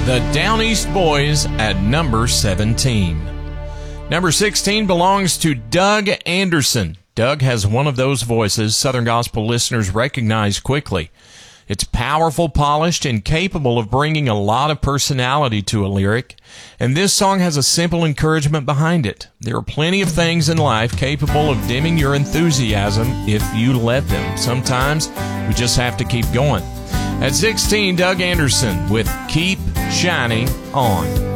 The Down East Boys at number 17. Number 16 belongs to Doug Anderson. Doug has one of those voices Southern Gospel listeners recognize quickly. It's powerful, polished, and capable of bringing a lot of personality to a lyric. And this song has a simple encouragement behind it. There are plenty of things in life capable of dimming your enthusiasm if you let them. Sometimes we just have to keep going. At 16, Doug Anderson with Keep Shining On.